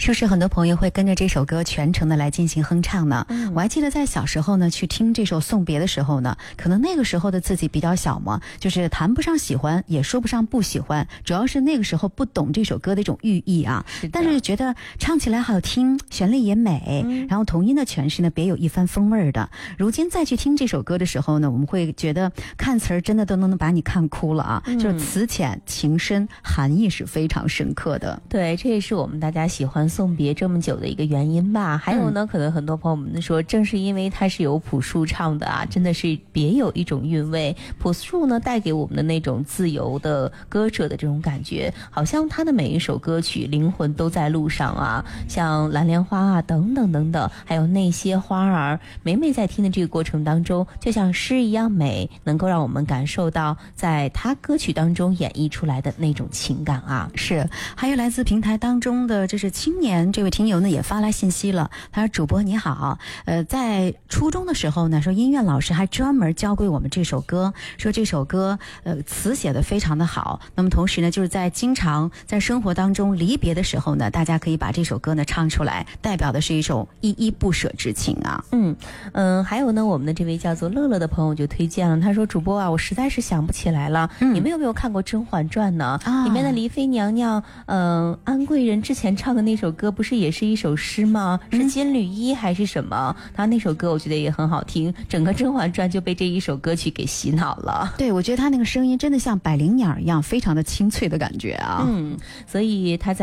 是不是很多朋友会跟着这首歌全程的来进行哼唱呢？我还记得在小时候呢，去听这首送别的时候呢，可能那个时候的自己比较小嘛，就是谈不上喜欢，也说不上不喜欢，主要是那个时候不懂这首歌的一种寓意啊。但是觉得唱起来好听，旋律也美，然后童音的诠释呢，别有一番风味的。如今再去听这首歌的时候呢，我们会觉得看词儿真的都能把你看哭了啊，就是词浅情深，含义是非常深刻的。 对，这也是我们大家喜欢送别这么久的一个原因吧。还有呢，可能很多朋友们说，正是因为它是由朴树唱的啊，真的是别有一种韵味。朴树呢，带给我们的那种自由的歌者的这种感觉，好像他的每一首歌曲灵魂都在路上啊，像蓝莲花啊等等等等，还有那些花儿，每每在听的这个过程当中，就像诗一样美，能够让我们感受到在他歌曲当中演绎出来的那种情感啊。 是，还有来自平台当中的这是青年这位听友呢也发来信息了，他说主播你好，在初中的时候呢，说音乐老师还专门教给我们这首歌，说这首歌词写得非常的好，那么同时呢就是在经常在生活当中离别的时候呢，大家可以把这首歌呢唱出来，代表的是一种依依不舍之情啊。 还有呢，我们的这位叫做乐乐的朋友就推荐了，他说主播啊，我实在是想不起来了，你们有没有看过《甄嬛传》呢？里面的黎妃娘娘安贵人之前唱的那首歌不是也是一首诗吗？是金缕衣还是什么？他那首歌我觉得也很好听，整个《甄嬛传》就被这一首歌曲给洗脑了。 对，我觉得他那个声音真的像百灵鸟一样，非常的清脆的感觉啊。 所以他在